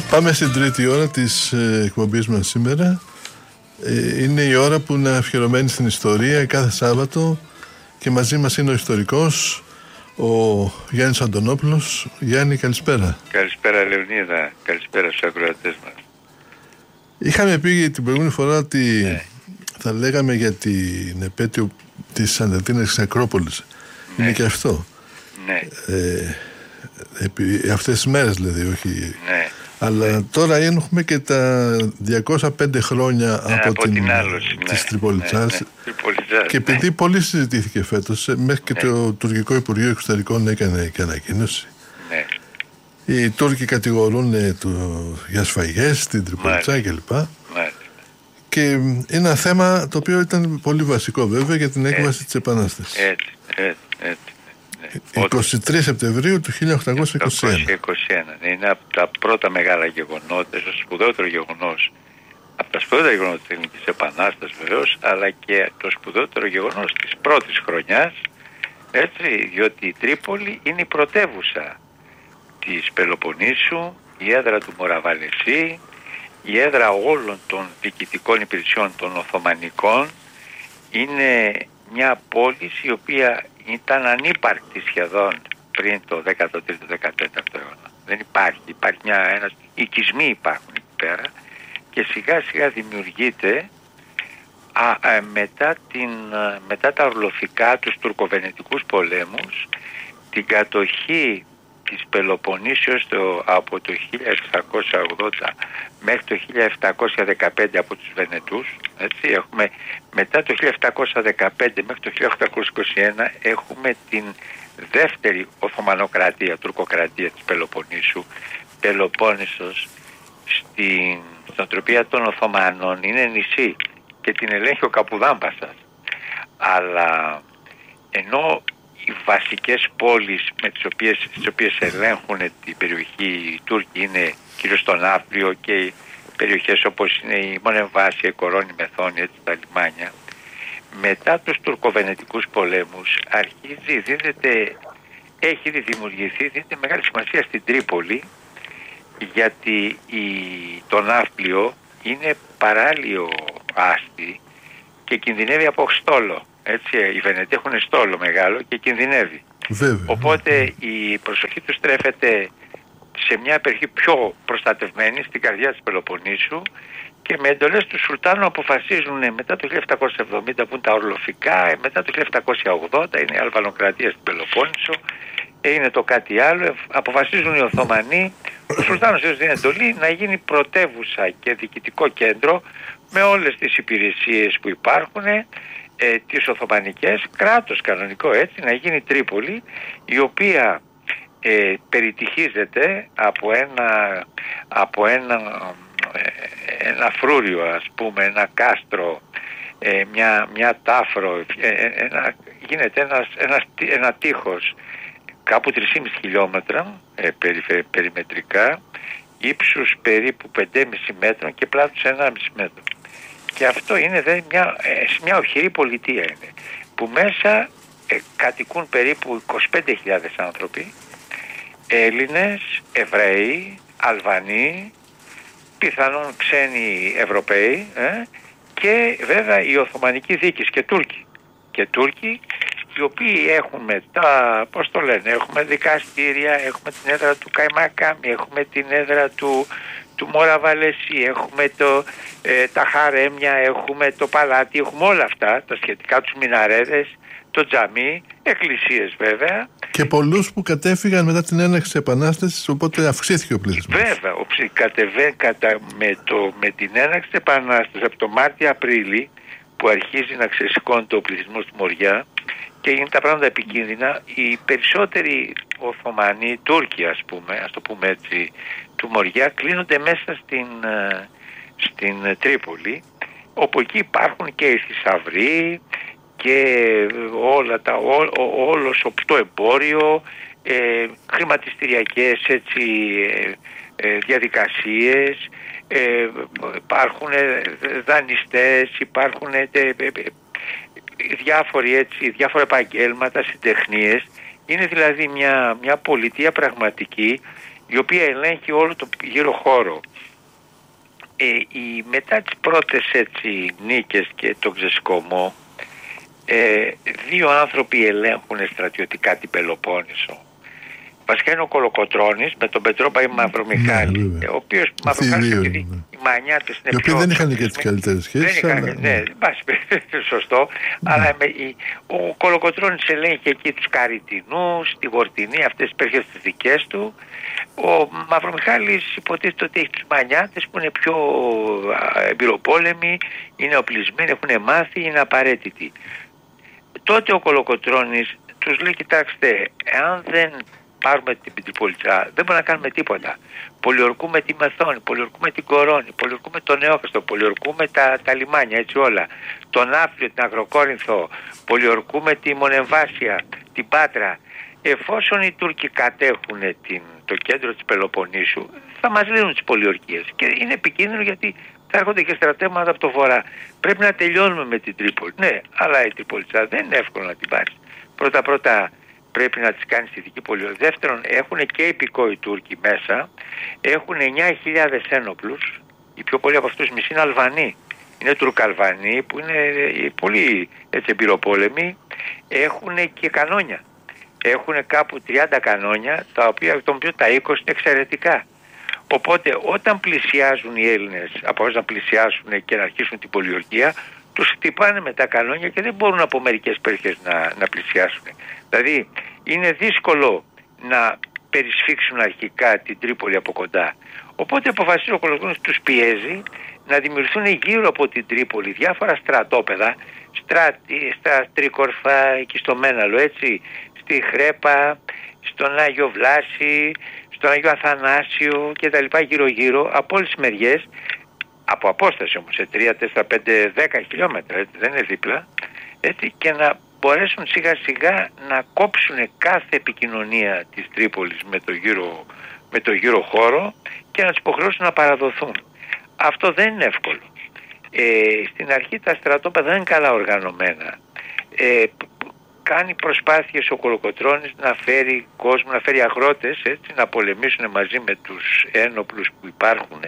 Πάμε στην τρίτη ώρα της εκπομπής μας σήμερα. Είναι η ώρα που είναι αφιερωμένη στην ιστορία κάθε Σάββατο και μαζί μας είναι ο ιστορικός, ο Γιάννης Αντωνόπουλος. Γιάννη, καλησπέρα. Καλησπέρα Λεωνίδα, καλησπέρα στους ακροατές μας. Είχαμε πει την προηγούμενη φορά ότι θα λέγαμε για την επέτειο της Ανδετίνας της Ακρόπολης. Είναι και αυτό. Ναι. Αυτές τις μέρες δηλαδή, όχι. Ναι. Αλλά τώρα έχουμε και τα 205 χρόνια από την άλωση της Τριπολιτσάς. Και επειδή πολύ συζητήθηκε φέτος, μέχρι και το Τουρκικό Υπουργείο Εξωτερικών έκανε και ανακοίνωση. Ναι. Οι Τούρκοι κατηγορούν για σφαγές στην Τριπολιτσά κλπ. Και είναι ένα θέμα το οποίο ήταν πολύ βασικό βέβαια για την έκβαση της Επανάστασης. 23 Σεπτεμβρίου του 1821. Είναι από τα πρώτα μεγάλα γεγονότα, το σπουδαιότερο γεγονός, από τα σπουδαιότερα γεγονότα της Ελληνικής Επανάστασης βεβαίως, αλλά και το σπουδαιότερο γεγονός της πρώτης χρονιάς, έτσι, διότι η Τρίπολη είναι η πρωτεύουσα της Πελοποννήσου, η έδρα του Μοραβαλεσσή, η έδρα όλων των διοικητικών υπηρεσιών των Οθωμανικών. Είναι μια πόλη η οποία ήταν ανύπαρκτη σχεδόν πριν το 13ο-14ο αιώνα. Δεν υπάρχει, ένας οικισμοί υπάρχουν εκεί πέρα και σιγά σιγά δημιουργείται μετά τα ορλοφικά, τους τουρκοβενετικούς πολέμους, την κατοχή της Πελοποννήσεως από το 1680 μέχρι το 1715 από τους Βενετούς, έτσι, έχουμε μετά το 1715 μέχρι το 1821 έχουμε την δεύτερη Οθωμανοκρατία, τουρκοκρατία της Πελοποννήσου. Πελοπόννησος στην οτροπία των Οθωμανών είναι νησί και την ελέγχει ο Καπουδάμπασας, αλλά ενώ οι βασικές πόλεις τις οποίες ελέγχουν την περιοχή οι Τούρκοι είναι κυρίως το Ναύπλιο και περιοχές όπως είναι η Μονεμβάσια, η Κορώνη, η Μεθόνη, έτσι, τα λιμάνια. Μετά τους τουρκοβενετικούς πολέμους έχει δημιουργηθεί, δίνεται μεγάλη σημασία στην Τρίπολη, γιατί το Ναύπλιο είναι παράλιο άστη και κινδυνεύει από στόλο. Έτσι, οι Βενετοί έχουν στόλο μεγάλο και κινδυνεύει. Βέβαια. Οπότε η προσοχή τους στρέφεται σε μια περιοχή πιο προστατευμένη, στην καρδιά της Πελοποννήσου, και με εντολές του Σουλτάνου αποφασίζουν μετά το 1770 που είναι τα ορλοφικά, μετά το 1780 είναι η Αλβανοκρατία στην Πελοπόννησο, είναι το κάτι άλλο, αποφασίζουν οι Οθωμανοί, ο Σουλτάνος δίνει εντολή να γίνει πρωτεύουσα και διοικητικό κέντρο με όλες τις υπηρεσίες που υπάρχουν, τις Οθωμανικές, κράτος κανονικό, έτσι, να γίνει Τρίπολη, η οποία περιτυχίζεται από ένα φρούριο, ας πούμε, ένα κάστρο, μια τάφρο, γίνεται ένα τείχος κάπου 3,5 χιλιόμετρα περιμετρικά, ύψους περίπου 5,5 μέτρων και πλάτους 1,5 μέτρο. Και αυτό είναι μια οχυρή πολιτεία είναι, που μέσα κατοικούν περίπου 25.000 άνθρωποι, Έλληνες, Εβραίοι, Αλβανοί, πιθανόν ξένοι Ευρωπαίοι, και βέβαια η Οθωμανική δίκηση και Τούρκοι, οι οποίοι έχουμε έχουμε δικαστήρια, έχουμε την έδρα του Καϊμακάμι, έχουμε την έδρα του Μοραβαλεσσή, έχουμε τα χαρέμια, έχουμε το παλάτι, έχουμε όλα αυτά τα σχετικά, τους μιναρέδες, το τζαμί, εκκλησίες βέβαια. Και πολλούς που κατέφυγαν μετά την έναρξη της Επανάστασης, οπότε αυξήθηκε ο πληθυσμός. Βέβαια, με την έναρξη της Επανάστασης από το Μάρτιο-Απρίλη, που αρχίζει να ξεσηκώνεται ο πληθυσμός του Μοριά και είναι τα πράγματα επικίνδυνα, οι περισσότεροι Οθωμανοί, Τούρκοι ας το πούμε έτσι, του Μοριά κλείνονται μέσα στην Τρίπολη, όπου εκεί υπάρχουν και οι θησαυροί και όλο το εμπόριο, χρηματιστηριακές έτσι, διαδικασίες, υπάρχουν δανειστές, υπάρχουν διάφορα επαγγέλματα, συντεχνίες. Είναι δηλαδή μια πολιτεία πραγματική, η οποία ελέγχει όλο το γύρω χώρο. Μετά τις πρώτες έτσι νίκες και τον ξεσκωμό, δύο άνθρωποι ελέγχουν στρατιωτικά την Πελοπόννησο. Βασικά είναι ο Κολοκοτρώνης με τον Πετρόπα ή Μαυρομιχάλη, ο οποίος Μαυρομιχάλη, επειδή η μανιά τους είναι οι οποίοι δεν είχαν και τις καλύτερες σχέσεις. Ναι, σωστό. Αλλά ο Κολοκοτρώνης ελέγχει εκεί τους Καριτινούς, τη Γορτινή, αυτές τις περιοχές τις δικές του. Ο Μαυρομιχάλης υποτίθεται ότι έχει τους Μανιάτες που είναι πιο εμπειροπόλεμοι, είναι οπλισμένοι, έχουν μάθει, είναι απαραίτητοι. Τότε ο Κολοκοτρώνης τους λέει, κοιτάξτε, εάν δεν πάρουμε την Τρίπολιτσα δεν μπορούμε να κάνουμε τίποτα. Πολιορκούμε τη Μεθόνη, πολιορκούμε την Κορώνη, πολιορκούμε τον Νεόχριστο, πολιορκούμε τα λιμάνια, έτσι όλα. Τον Άφλιο, την Αγροκόρινθο, πολιορκούμε τη Μονεμβάσια, την Πάτρα. Εφόσον οι Τούρκοι κατέχουν το κέντρο της Πελοποννήσου, θα μας λύνουν τις πολιορκίες. Και είναι επικίνδυνο γιατί θα έρχονται και στρατεύματα από το βορρά. Πρέπει να τελειώνουμε με την Τρίπολη. Ναι, αλλά η Τρίπολιτσα δεν είναι εύκολο να την πάρεις. Πρώτα πρέπει να τις κάνεις στη δική πολιορκία. Δεύτερον, έχουν και υπηκόοι Τούρκοι μέσα. Έχουν 9.000 ένοπλους. Οι πιο πολλοί από αυτούς μισοί είναι Αλβανοί. Είναι Τουρκαλβανοί που είναι πολύ έτσι εμπειροπόλεμοι. Έχουν και κανόνια. Έχουν κάπου 30 κανόνια, τα οποία των οποίων τα 20 είναι εξαιρετικά. Οπότε όταν πλησιάζουν οι Έλληνες, από να πλησιάσουν και να αρχίσουν την πολιορκία, τους χτυπάνε με τα κανόνια και δεν μπορούν από μερικές περιοχές να πλησιάσουν. Δηλαδή είναι δύσκολο να περισφίξουν αρχικά την Τρίπολη από κοντά. Οπότε αποφασίζει ο Κολοκοτρώνης, τους πιέζει να δημιουργηθούν γύρω από την Τρίπολη διάφορα στρατόπεδα, στα Τρίκορφα, εκεί στο Μέναλο, έτσι, στη Χρέπα, στον Άγιο Βλάση, στον Άγιο Αθανάσιο και τα λοιπά γύρω-γύρω από όλες τις μεριές, από απόσταση όμως, σε 3, 4, 5, 10 χιλιόμετρα, έτσι, δεν είναι δίπλα, έτσι, και να μπορέσουν σιγά σιγά να κόψουν κάθε επικοινωνία της Τρίπολης με το γύρο χώρο και να τους υποχρεώσουν να παραδοθούν. Αυτό δεν είναι εύκολο. Στην αρχή τα στρατόπεδα δεν είναι καλά οργανωμένα. Κάνει προσπάθειες ο Κολοκοτρώνης να φέρει κόσμο, να φέρει αγρότες, έτσι, να πολεμήσουν μαζί με τους ένοπλους που υπάρχουν.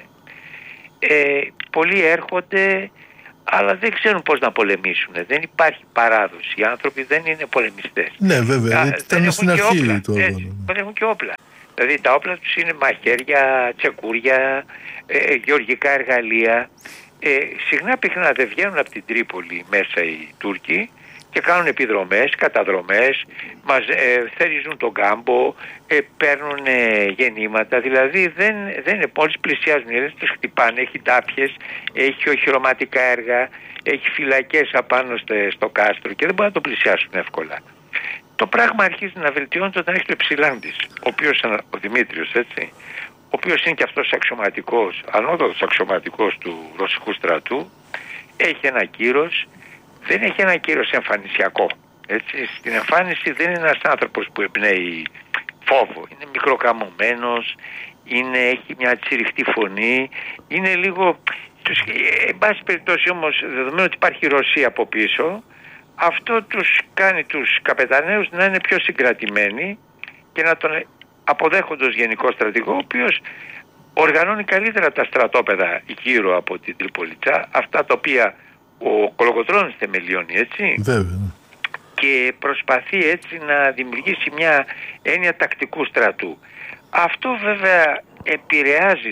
Πολλοί έρχονται, αλλά δεν ξέρουν πώς να πολεμήσουν. Δεν υπάρχει παράδοση. Οι άνθρωποι δεν είναι πολεμιστές. Ναι, βέβαια. Ήταν στην αρχή. Δεν έχουν και όπλα. Δηλαδή τα όπλα τους είναι μαχαίρια, τσεκούρια, γεωργικά εργαλεία. Συχνά πυκνά δεν βγαίνουν από την Τρίπολη μέσα οι Τούρκοι και κάνουν επιδρομές, καταδρομές, θερίζουν τον κάμπο, παίρνουν γεννήματα. Δηλαδή δεν είναι, μόλις πλησιάζουν οι Έλληνες τους χτυπάνε, έχει τάπιες, έχει οχυρωματικά έργα, έχει φυλακές απάνω στο κάστρο και δεν μπορούν να το πλησιάσουν εύκολα. Το πράγμα αρχίζει να βελτιώνεται όταν έχει το Υψηλάντης, ο Δημήτριος, έτσι, ο οποίος είναι και αυτός αξιωματικός, ανώτατος αξιωματικός του ρωσικού στρατού, έχει ένα κύρος, δεν έχει ένα κύρος εμφανισιακό. Έτσι. Στην εμφάνιση δεν είναι ένας άνθρωπος που εμπνέει φόβο, είναι μικροκαμωμένος, έχει μια τσιριχτή φωνή, είναι λίγο, εν πάση περιπτώσει όμως, δεδομένου ότι υπάρχει η Ρωσία από πίσω, αυτό τους κάνει τους καπεταναίους να είναι πιο συγκρατημένοι και να τον αποδέχονται ως γενικό στρατηγό, ο οποίος οργανώνει καλύτερα τα στρατόπεδα γύρω από την Τρίπολιτσα, αυτά τα οποία ο Κολοκοτρώνης θεμελιώνει, έτσι. Βέβαια. Και προσπαθεί έτσι να δημιουργήσει μια έννοια τακτικού στρατού. Αυτό βέβαια επηρεάζει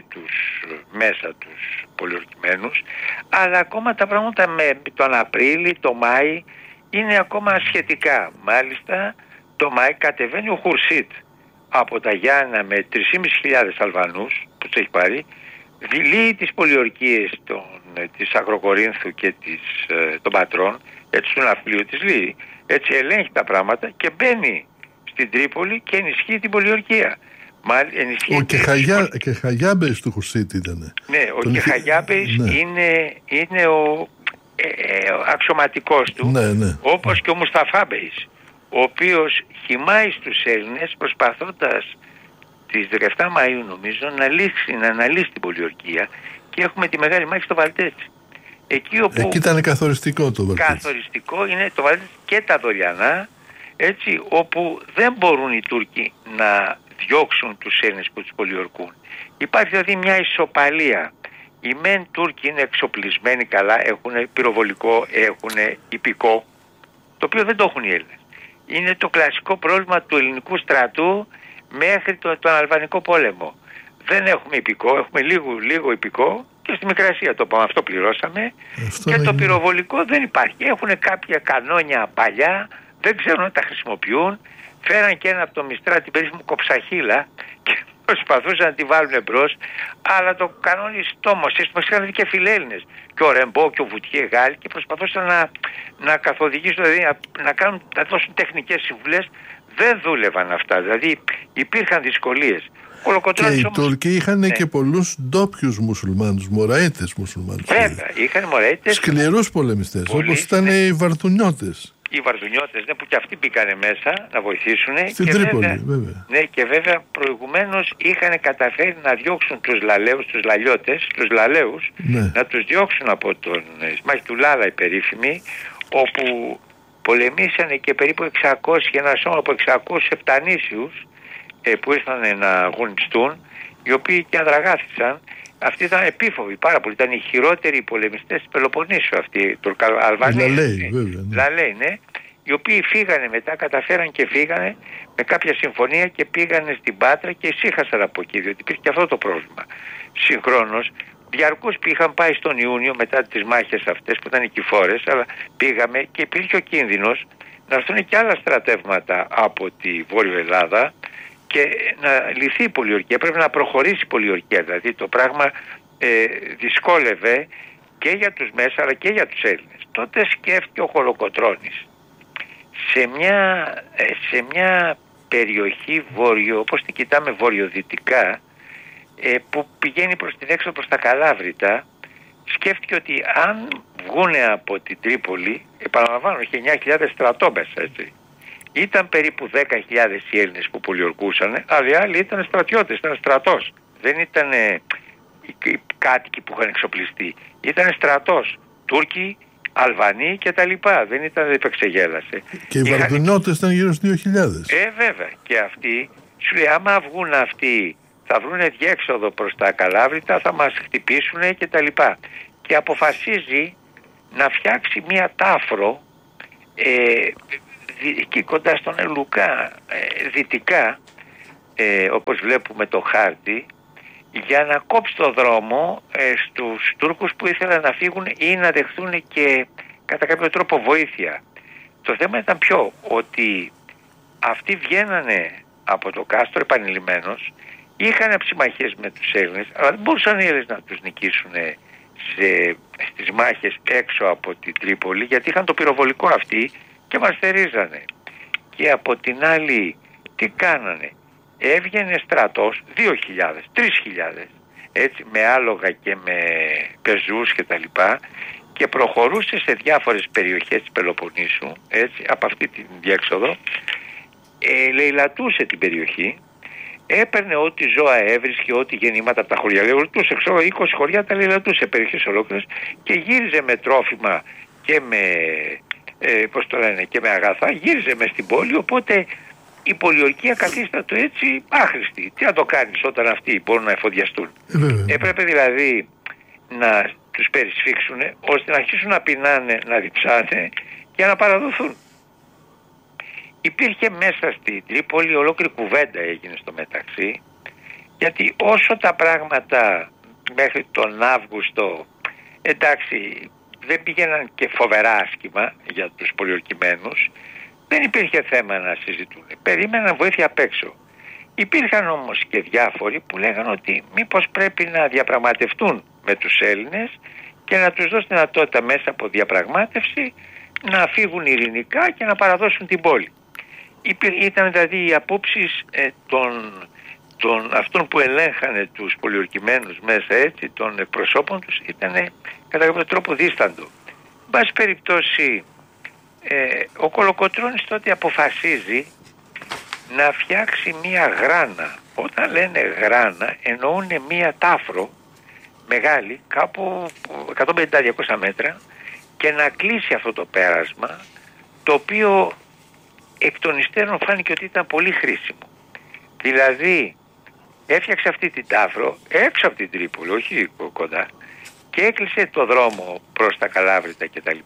τους πολιορκημένους, αλλά ακόμα τα πράγματα με τον Απρίλη, το Μάη είναι ακόμα σχετικά. Μάλιστα το Μάη κατεβαίνει ο Χουρσίτ από τα Γιάννα με 3.500 Αλβανούς που τους έχει πάρει, δηλεί τις πολιορκίες της Αγροκορίνθου και των Πατρών, έτσι του Ναυπλίου της λύει, έτσι ελέγχει τα πράγματα και μπαίνει στην Τρίπολη και ενισχύει την πολιορκία. Ο Κεχαγιάμπης του Χουρσίτ ήταν. Ναι, ο Κεχαγιάμπης είναι ο αξιωματικός του, ναι. Όπως και ο Μουσταφάμπης, ο οποίος χυμάει στους Έλληνες προσπαθώντας τις 17 Μαΐου νομίζω να αναλύσει την πολιορκία και έχουμε τη μεγάλη μάχη στο Βαλτέτσι. Εκεί ήταν καθοριστικό το Βαλτέτσι. Καθοριστικό είναι το Βαλτέτσι και τα Δωριανά, έτσι, όπου δεν μπορούν οι Τούρκοι να διώξουν τους Έλληνες που τους πολιορκούν. Υπάρχει δηλαδή μια ισοπαλία. Οι μεν Τούρκοι είναι εξοπλισμένοι καλά, έχουν πυροβολικό, έχουν ιππικό, το οποίο δεν το έχουν οι Έλληνες. Είναι το κλασικό πρόβλημα του ελληνικού στρατού μέχρι τον Αλβανικό πόλεμο. Δεν έχουμε ιππικό, έχουμε λίγο ιππικό και στη Μικρασία το είπαμε, αυτό πληρώσαμε. Και το πυροβολικό δεν υπάρχει. Έχουν κάποια κανόνια παλιά, δεν ξέρουν να τα χρησιμοποιούν. Φέραν και ένα από το Μιστρά, την περίφημη κοψαχίλα, και προσπαθούσαν να τη βάλουν εμπρός, αλλά το κανόνι στόμο σύστημα είχαν και φιλέλληνες. Και ο Ρεμπό και ο Βουτιέ Γάλλοι, και προσπαθούσαν να καθοδηγήσουν, δηλαδή να δώσουν τεχνικές συμβουλές. Δεν δούλευαν αυτά, δηλαδή υπήρχαν δυσκολίες. Και οι Τούρκοι είχαν και πολλούς ντόπιους μουσουλμάνους, μωραΐτες μουσουλμάνους. Βέβαια, είχαν μωραΐτες. Σκληρούς πολεμιστές, όπως ήταν οι Βαρδουνιώτες. Οι Βαρδουνιώτες, ναι, που και αυτοί μπήκανε μέσα να βοηθήσουν. Στην Τρίπολη, βέβαια. Ναι, και βέβαια προηγουμένως είχαν καταφέρει να διώξουν τους Λαλαίους, τους Λαλιώτες, τους Λαλαίους, να τους διώξουν από τον μάχη του Λάλα η περίφημη, όπου πολεμήσανε και περίπου 600, ένα σώμα από 600 επτανήσιους που ήρθαν να αγωνιστούν, οι οποίοι και αδραγάθησαν. Αυτοί ήταν επίφοβοι πάρα πολύ. Ήταν οι χειρότεροι πολεμιστές της Πελοποννήσου αυτοί, οι Τουρκαλβανοί. Λαλαίοι, ναι. Οι οποίοι φύγανε μετά, καταφέραν και φύγανε με κάποια συμφωνία και πήγανε στην Πάτρα και ησύχασαν από εκεί, διότι υπήρχε και αυτό το πρόβλημα. Συγχρόνως, διαρκώς είχαν πάει στον Ιούνιο μετά τις μάχες αυτές που ήταν οι Κυφόρες, αλλά πήγαμε και υπήρχε ο κίνδυνος να έρθουν και άλλα στρατεύματα από τη Βόρειο Ελλάδα και να λυθεί η πολιορκία. Πρέπει να προχωρήσει η πολιορκία, δηλαδή το πράγμα δυσκόλευε και για τους μέσα αλλά και για τους Έλληνες. Τότε σκέφτηκε ο Κολοκοτρώνης σε μια περιοχή βόρειο, όπως την κοιτάμε βορειοδυτικά, που πηγαίνει προς την έξω προς τα Καλάβρητα, σκέφτηκε ότι αν βγούνε από την Τρίπολη, επαναλαμβάνω, είχε 9.000 στρατόπες, έτσι. Ήταν περίπου 10.000 οι Έλληνες που πολιορκούσαν, αλλά οι άλλοι ήταν στρατιώτες, ήταν στρατός. Δεν ήταν οι κάτοικοι που είχαν εξοπλιστεί. Ήταν στρατός. Τούρκοι, Αλβανοί και τα λοιπά. Δεν ήταν, δεν ξεγέλασε. Και οι Βαρδουνιώτες ήταν γύρω στους 2.000. Βέβαια. Και αυτοί, σου λέει, άμα βγουν αυτοί, θα βρουν διέξοδο προς τα Καλάβρητα, θα μας χτυπήσουν και τα λοιπά. Και αποφασίζει να φτιάξει μία τάφρο εκεί κοντά στον Ελουκά, δυτικά, όπως βλέπουμε το χάρτη, για να κόψει το δρόμο στους Τούρκους που ήθελαν να φύγουν ή να δεχθούν και κατά κάποιο τρόπο βοήθεια. Το θέμα ήταν ποιο, ότι αυτοί βγαίνανε από το κάστρο επανειλημμένος, είχαν συμμαχίες με τους Έλληνες, αλλά δεν μπορούσαν οι Έλληνες να τους νικήσουν στις μάχες έξω από την Τρίπολη, γιατί είχαν το πυροβολικό αυτοί και μας θερίζανε. Και από την άλλη τι κάνανε? Έβγαινε στρατός 2.000, 3.000, έτσι, με άλογα και με πεζούς και τα λοιπά, και προχωρούσε σε διάφορες περιοχές της Πελοποννήσου, έτσι, από αυτή την διέξοδο, λαιλατούσε την περιοχή, έπαιρνε ό,τι ζώα έβρισκε, ό,τι γεννήματα από τα χωριά, λαιλατούσε, ξέρω, 20 χωριά τα λαιλατούσε, περιοχές ολόκληρες, και γύριζε με τρόφιμα και με, και με αγαθά, γύριζε μες στην πόλη, οπότε η πολιορκία καθίστατο έτσι άχρηστη. Τι να το κάνεις όταν αυτοί μπορούν να εφοδιαστούν? Έπρεπε δηλαδή να τους περισφίξουν ώστε να αρχίσουν να πεινάνε, να διψάνε για να παραδοθούν. Υπήρχε μέσα στην Τρίπολη ολόκληρη κουβέντα έγινε στο μεταξύ, γιατί όσο τα πράγματα μέχρι τον Αύγουστο, εντάξει, δεν πήγαιναν και φοβερά άσχημα για τους πολιορκημένους, δεν υπήρχε θέμα να συζητούν. Περίμεναν βοήθεια απ' έξω. Υπήρχαν όμως και διάφοροι που λέγανε ότι μήπως πρέπει να διαπραγματευτούν με τους Έλληνες και να τους δώσουν δυνατότητα μέσα από διαπραγμάτευση να φύγουν ειρηνικά και να παραδώσουν την πόλη. Ήταν δηλαδή οι απόψεις των αυτών που ελέγχανε τους πολιορκημένους μέσα, έτσι, των προσώπων τους, ήταν κατά κάποιο τρόπο δίσταντο. Εν πάση περιπτώσει, ο Κολοκοτρώνης τότε αποφασίζει να φτιάξει μία γράνα. Όταν λένε γράνα εννοούν μία τάφρο μεγάλη, κάπου 150-200 μέτρα, και να κλείσει αυτό το πέρασμα, το οποίο εκ των υστέρων φάνηκε ότι ήταν πολύ χρήσιμο. Δηλαδή έφτιαξε αυτή την Ταύρο έξω από την Τρίπολη, όχι κοντά, και έκλεισε το δρόμο προς τα Καλάβρητα κτλ.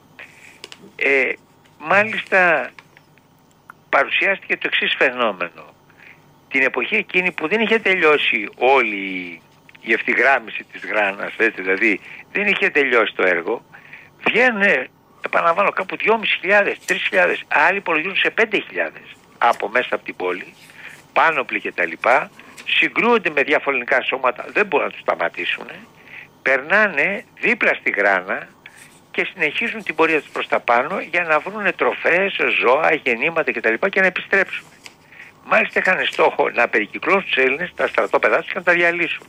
Μάλιστα παρουσιάστηκε το εξής φαινόμενο. Την εποχή εκείνη που δεν είχε τελειώσει όλη η ευθυγράμμιση της Γράνας, έτσι, δηλαδή δεν είχε τελειώσει το έργο, βγαίνουν, επαναλαμβάνω, κάπου 2.500, 3.000, άλλοι υπολογίζουν σε 5.000 από μέσα από την πόλη, πάνωπλοι και τα λοιπά, συγκρούονται με διαφορετικά σώματα, δεν μπορούν να τους σταματήσουν, περνάνε δίπλα στη Γράνα και συνεχίζουν την πορεία τους προς τα πάνω για να βρουν τροφές, ζώα, γεννήματα κτλ. Και να επιστρέψουν. Μάλιστα είχαν στόχο να περικυκλώσουν τους Έλληνες τα στρατόπεδά τους και να τα διαλύσουν.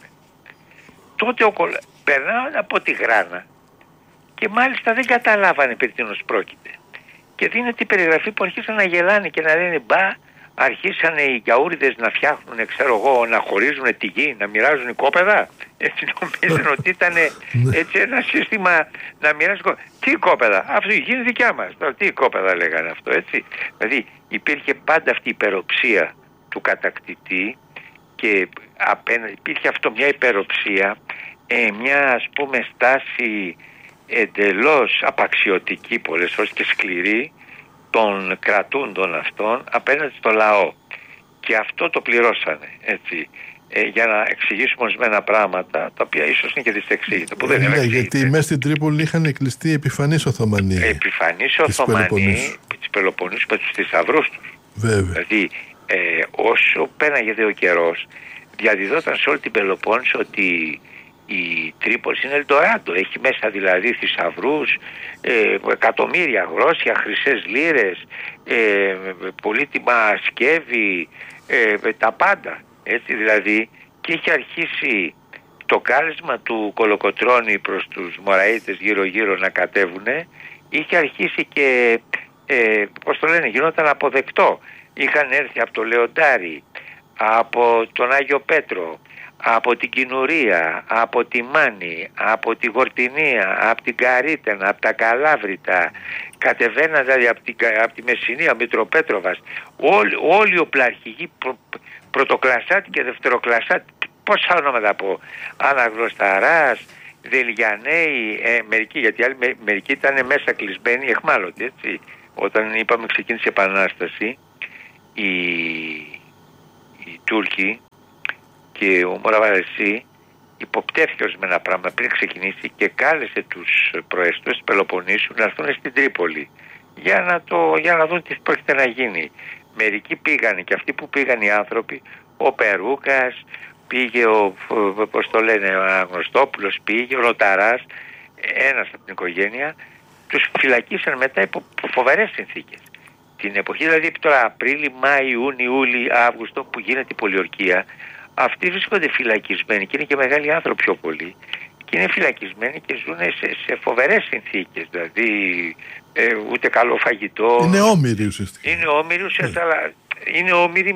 Τότε περνάνε από τη Γράνα και μάλιστα δεν καταλάβανε περί τίνος πρόκειται. Και δίνεται η περιγραφή που αρχίσαν να γελάνε και να λένε αρχίσανε οι γιαούριδες να φτιάχνουν, ξέρω εγώ, να χωρίζουν τη γη, να μοιράζουν οικόπεδα. Έτσι νομίζουν ότι ήταν έτσι ένα σύστημα να μοιράζουν οικόπεδα. Τι οικόπεδα, αυτή η γη είναι δικιά μας. Τώρα, τι οικόπεδα λέγανε αυτό, έτσι. Δηλαδή υπήρχε πάντα αυτή η υπεροψία του κατακτητή και υπήρχε αυτό μια υπεροψία, μια ας πούμε στάση εντελώς απαξιωτική πολλές φορές και σκληρή των κρατούντων αυτών απέναντι στο λαό. Και αυτό το πληρώσανε, έτσι, για να εξηγήσουμε ορισμένα πράγματα τα οποία ίσως είναι και δυσεξήγητα. Που δεν είναι γιατί μέσα στην Τρίπολη είχαν κλειστεί επιφανείς Οθωμανοί. Επιφανείς Οθωμανοί της Πελοποννήσου με τους θησαυρούς τους. Βέβαια. Δηλαδή όσο πέραγε ο καιρός, διαδιδόταν σε όλη την Πελοπόννησο ότι η Τρίπολη είναι Ελντοράντο, έχει μέσα δηλαδή θησαυρούς, εκατομμύρια γρόσια, χρυσές λίρες, πολύτιμα σκεύη, τα πάντα, έτσι δηλαδή. Και είχε αρχίσει το κάλεσμα του Κολοκοτρώνη προς τους Μωραΐτες γύρω γύρω να κατέβουνε, είχε αρχίσει και πώς το λένε, γινόταν αποδεκτό. Είχαν έρθει από το Λεοντάρι, από τον Άγιο Πέτρο, από την Κινουρία, από τη Μάνη, από τη Γορτινία, από την Καρίτενα, από τα Καλάβρητα, κατεβαίναν δηλαδή από τη Μεσσηνία, Μητροπέτροβας, όλοι οι οπλαρχηγοί, πρωτοκλασσάτη και δευτεροκλασσάτη, πόσα ονόματα από Αναγνωσταράς, Δελγιανέοι, μερικοί, γιατί άλλοι μερικοί ήταν μέσα κλεισμένοι, εχμάλωτοι, έτσι. Όταν είπαμε ξεκίνησε η Επανάσταση, οι Τούρκοι και ο Μοραβαρεσί υποπτεύθηκε ορισμένα πράγματα πριν ξεκινήσει και κάλεσε τους προεστούς της Πελοποννήσου να έρθουν στην Τρίπολη για να δουν τι πρόκειται να γίνει. Μερικοί πήγαν και αυτοί που πήγαν οι άνθρωποι, ο Περούκας, πήγε ο Αγνωστόπουλος, πήγε ο Νοταράς, ένας από την οικογένεια, τους φυλακίσαν μετά υπό φοβερές συνθήκες. Την εποχή δηλαδή τώρα Απρίλη, Μάη, Ιούνι, Ιούλη, Αύγουστο που γίνεται η πολιορκία, αυτοί βρίσκονται φυλακισμένοι και είναι και μεγάλοι άνθρωποι πιο πολλοί και είναι φυλακισμένοι και ζουν σε φοβερές συνθήκες, δηλαδή ούτε καλό φαγητό. Είναι όμοιροι ουσιαστικά. Είναι όμοιροι ουσιαστικά, αλλά είναι όμοιροι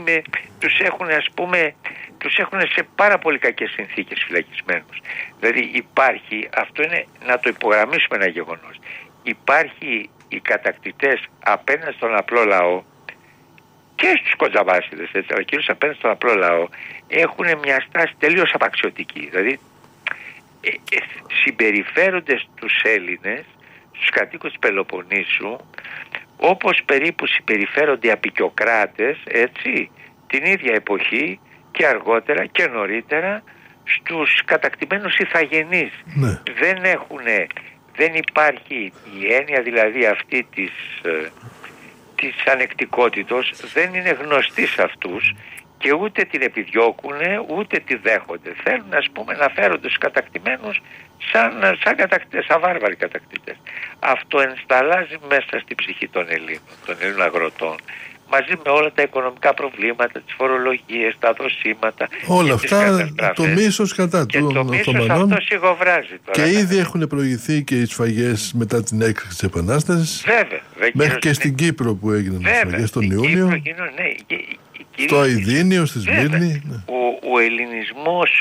τους έχουν σε πάρα πολύ κακές συνθήκες φυλακισμένους. Δηλαδή υπάρχει, αυτό είναι να το υπογραμμίσουμε ένα γεγονός, υπάρχει οι κατακτητές απέναντι στον απλό λαό και στους κοντζαβάσιδες, έτσι, αλλά κυρίως απέναντι στον απλό λαό έχουν μια στάση τελείως απαξιωτική. Δηλαδή συμπεριφέρονται στους Έλληνες, στους κατοίκους της Πελοποννήσου, όπως περίπου συμπεριφέρονται οι απικιοκράτες, έτσι, την ίδια εποχή και αργότερα και νωρίτερα στους κατακτημένους ηθαγενείς. Ναι. Δεν υπάρχει η έννοια δηλαδή αυτή της ανεκτικότητος, δεν είναι γνωστή σε αυτούς και ούτε την επιδιώκουν ούτε τη δέχονται. Θέλουν, ας πούμε, να φέρονται στους κατακτημένους σαν κατακτητές, σαν βάρβαροι κατακτητές. Αυτό ενσταλλάζει μέσα στην ψυχή των Ελλήνων αγροτών, μαζί με όλα τα οικονομικά προβλήματα, τις φορολογίες, τα δοσήματα. Όλα αυτά, το μίσος κατά των Οθωμανών. Και το μίσος αυτό σιγοβράζει τώρα. Και ήδη έχουν προηγηθεί και οι σφαγές μετά την έκρηξη της Επανάστασης. Βέβαια. Μέχρι και στην Κύπρο που έγιναν οι σφαγές τον Ιούνιο. Στο Αηδίνιο, στη Σμύρνη. Ναι. Ο ελληνισμός,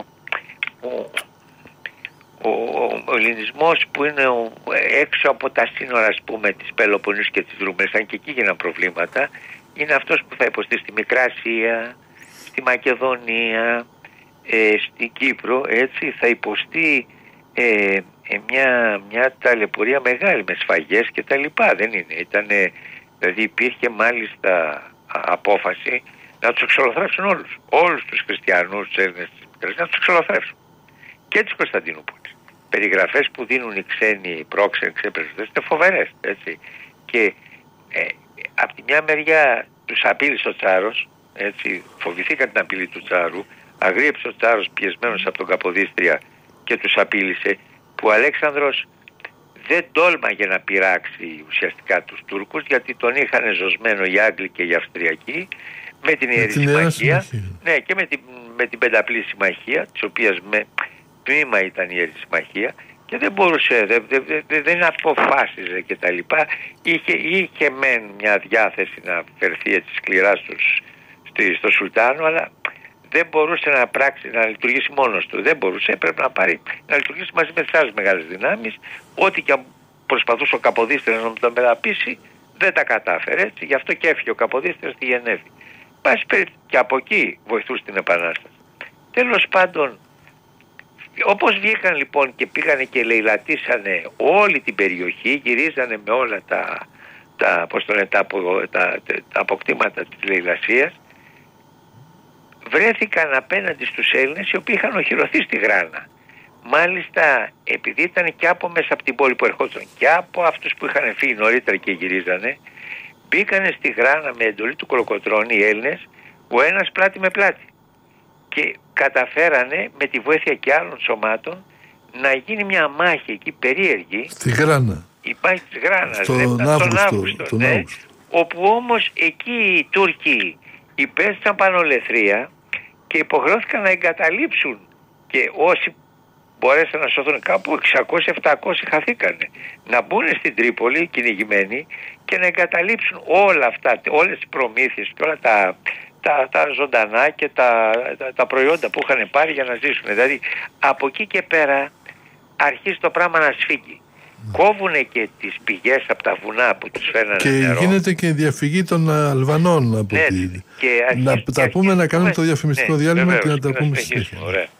ο ελληνισμός που είναι έξω από τα σύνορα, ας πούμε, της Πελοποννήσου και της Ρουμέλης, αν και εκεί γίναν προβλήματα, είναι αυτός που θα υποστεί στη Μικρά Ασία, στη Μακεδονία, στην Κύπρο, έτσι, θα υποστεί μια ταλαιπωρία μεγάλη με σφαγές και τα λοιπά. Δεν είναι, δηλαδή υπήρχε μάλιστα απόφαση να τους εξολοθρεύσουν όλους τους χριστιανούς, τους Έλληνες, να τους εξολοθρεύσουν και της Κωνσταντινούπολης. Περιγραφές που δίνουν οι ξένοι πρόξενοι ξέπρεσβευτές είναι φοβερές, έτσι. Και από τη μια μεριά τους απείλησε ο Τσάρος, έτσι, φοβηθήκαν την απειλή του Τσάρου, αγρίεψε ο Τσάρος πιεσμένος από τον Καποδίστρια και τους απείλησε, που ο Αλέξανδρος δεν τόλμαγε να πειράξει ουσιαστικά τους Τούρκους, γιατί τον είχαν ζωσμένο οι Άγγλοι και οι Αυστριακοί με την Ιερή Συμμαχία, ναι, και με την Πενταπλή Συμμαχία, της οποίας τμήμα ήταν η Ιερή Συμμαχία, και δεν μπορούσε, δεν αποφάσιζε και τα λοιπά. Είχε μεν μια διάθεση να φερθεί έτσι σκληρά στο Σουλτάνο, αλλά δεν μπορούσε να πράξει, να λειτουργήσει μόνος του. Δεν μπορούσε, έπρεπε να λειτουργήσει μαζί με τις άλλες μεγάλες δυνάμεις. Ό,τι και αν προσπαθούσε ο Καποδίστριας να τον μεταπίσει, δεν τα κατάφερε, έτσι. Γι' αυτό και έφυγε ο Καποδίστριας στη Γενέβη. Και από εκεί βοηθούσε την Επανάσταση. Τέλος πάντων, όπως βγήκαν λοιπόν και πήγανε και λαιλατίσανε όλη την περιοχή, γυρίζανε με όλα τα αποκτήματα της λαιλασίας, βρέθηκαν απέναντι στους Έλληνες οι οποίοι είχαν οχυρωθεί στη Γράνα. Μάλιστα, επειδή ήταν και από μέσα από την πόλη που ερχόταν και από αυτούς που είχαν φύγει νωρίτερα και γυρίζανε, μπήκανε στη Γράνα με εντολή του Κολοκοτρώνη οι Έλληνες, ο ένας πλάτη με πλάτη. Και καταφέρανε με τη βοήθεια και άλλων σωμάτων να γίνει μια μάχη εκεί περίεργη. Στη Γράνα. Η μάχη της Γράνας, τον Αύγουστο, ναι, όπου όμως εκεί οι Τούρκοι υπέστησαν πανολεθρία και υποχρεώθηκαν να εγκαταλείψουν, και όσοι μπορέσαν να σωθούν, κάπου 600-700 χαθήκανε, να μπουν στην Τρίπολη κυνηγημένοι και να εγκαταλείψουν όλα αυτά, όλες τις προμήθειες και όλα τα ζωντανά και τα προϊόντα που είχαν πάρει για να ζήσουν. Δηλαδή από εκεί και πέρα αρχίζει το πράγμα να σφίγγει. Κόβουνε και τις πηγές από τα βουνά που τους φέρνανε και νερό. Και γίνεται και η διαφυγή των Αλβανών από ναι, να τα πούμε, να κάνουμε το διαφημιστικό διάλειμμα και να τα πούμε συνέχεια.